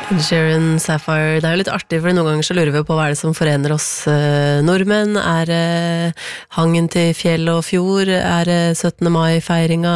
Ed Sheeran, Sapphire. Det jo litt artig, for noen ganger så lurer vi på hva det som forener oss nordmenn. Hangen til fjell og fjord? Det 17. mai-feiringa?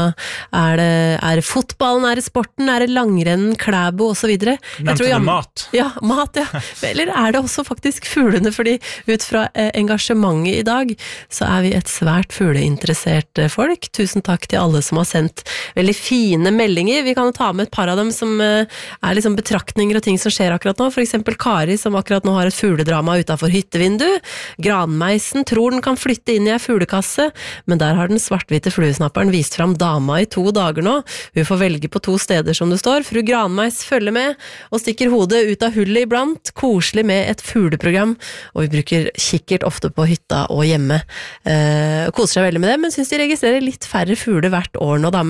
Det fotballen? Det sporten? Det langrennen, klæbo og så videre? Nevnte du mat? Ja, mat, ja. Eller det også faktisk fuglene, fordi ut fra engasjementet i dag, så vi et svært fugleinteressert folk. Tusen takk til alle som har sendt veldig fine meldinger. Vi kan ta med et par av dem som liksom betraktninger og ting som skjer akkurat nå. For eksempel Kari, som akkurat nå har et fugledrama utenfor hyttevindu. Granmeisen tror den kan flytte inn i en fuglekasse, men der har den svarthvite fluesnapperen vist fram dama i 2 dager nå. Hun får velge på 2 steder som det står. Fru Granmeis følger med og stikker hodet ut av hullet iblant. Koselig med et fugleprogram, og vi bruker kikkert ofte på hytta og hjemme. Koser seg veldig med det, men synes de registrerer litt færre fugler hvert år nå da,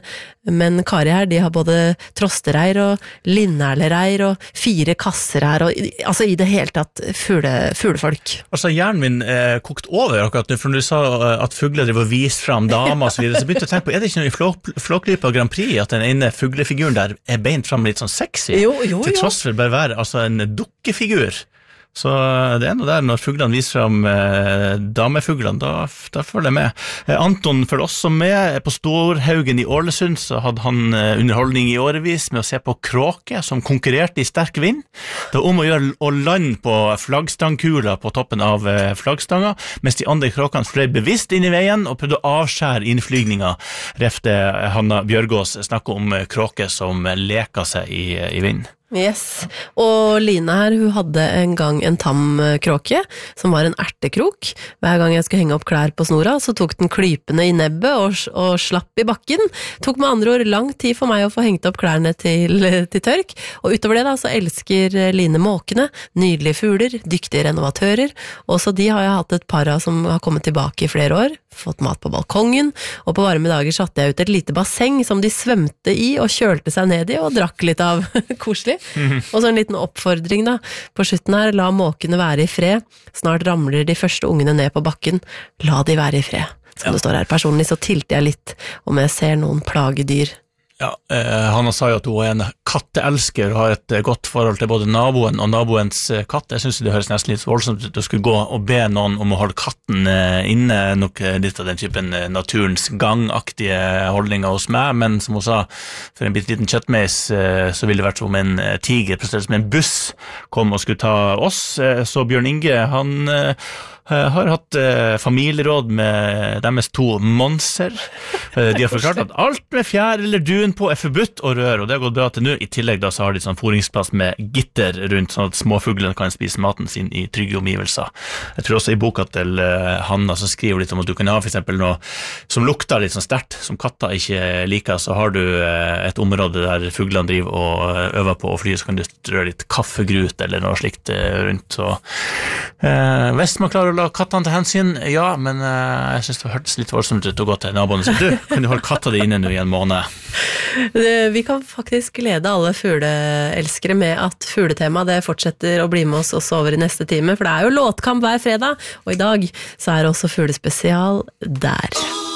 men Kari her, de har både trostereir og linnærlereir og 4 kasser her, og altså i det hele tatt fuglefolk. Altså hjernen min kokt over akkurat nå, for når du sa at fugler driver og viser frem damer og så videre, så begynte jeg å tenke på, det ikke noe i Flåklypa Grand Prix at den ene fuglefiguren der beint frem litt sånn sexy, jo. til tross for bare være altså en dukkefigur? Så det noe der, når fuglene viser frem damefuglene, da følger jeg med. Anton følger også med. På Storhaugen i Ålesund så hadde han underholdning i årevis med å se på kråke som konkurrerte i sterk vind. Det var om å gjøre å lande på flaggstangkula på toppen av flaggstanga, mens de andre kråkene fløy bevisst inn i veien og prøvde å avskjære innflygninga. Refte Hanna Bjørgås snakker om kråke som leker seg i vind. Yes, og Line her, hun hadde en gang en tam kråke som var en ertekrok. Hver gang jeg skulle henge opp klær på snora, så tok den klypene i nebbet og slapp i bakken. Tok med andre ord lang tid for meg å få hengt opp klærne til tørk, og utover det da, så elsker Line måkene, nydelige fugler, dyktige renovatører. Også de har jeg hatt et par av som har kommet tilbake i flere år, fått mat på balkongen, og på varme dager satte jeg ut et lite basseng som de svømte i og kjølte seg ned i og drakk litt av. Koselig. Og så en liten oppfordring da, på slutten her, la måkene være i fred. Snart ramler de første ungene ned på bakken. La de være i fred. Som det står her, personlig så tilter jeg litt om jeg ser noen plagedyr. Ja, Hanna sa jo at hun en katteelsker og har et godt forhold til både naboen og naboens katt. Jeg synes det høres nesten litt voldsomt ut å skulle gå og be noen om å holde katten inne, nok litt av den typen naturens gangaktige holdninger hos meg, men som hun sa, for en bitte liten kjøttmeis så ville det vært som en tiger, plutselig som en buss kom og skulle ta oss. Så Bjørn Inge, han har hatt familieråd med deres 2 monser. De har forklart at alt med fjær eller duen på forbudt å røre, og det har gått bra til nå. I tillegg da så har de sånn foringsplass med gitter rundt, sånn at småfuglene kan spise maten sin i trygge omgivelser. Jeg tror også i boka til Hanna så skriver litt om at du kan ha for eksempel noe som lukter litt sånn sterkt, som katter ikke liker, så har du et område der fuglene driver og øver på å fly, så kan du strø litt kaffegrut eller noe slikt rundt. Så hvis man klarer å la kattene til hensyn, ja, men jeg synes det hørtes litt voldsomt ut å gå til naboen og si, du, kan du holde katta di inne nå i en måned? Vi kan faktisk glede alle fugleelskere med at fugletema det fortsetter å bli med oss også over i neste time, for det jo låtkamp hver fredag, og i dag så det også fuglespesial der.